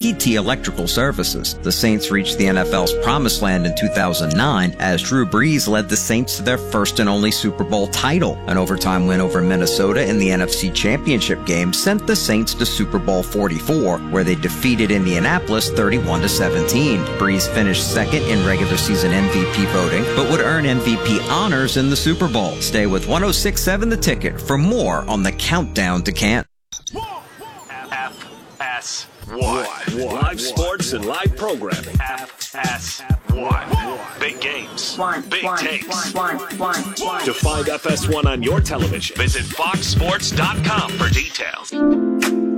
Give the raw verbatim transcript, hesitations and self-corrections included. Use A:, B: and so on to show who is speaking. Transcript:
A: P T Electrical Services. The Saints reached the N F L's promised land in two thousand nine as Drew Brees led the Saints to their first and only Super Bowl title. An overtime win over Minnesota in the N F C Championship game sent the Saints to Super Bowl forty-four, where they defeated Indianapolis thirty-one to seventeen. Brees finished second in regular season M V P voting, but would earn M V P honors in the Super Bowl. Stay with one oh six point seven The Ticket for more on the countdown to Canton.
B: F S one. Live sports and live programming. F S one. Big games.
C: One,
B: Big
C: one,
B: takes.
C: one, one, one.
B: To find F S one on your television, visit fox sports dot com for details.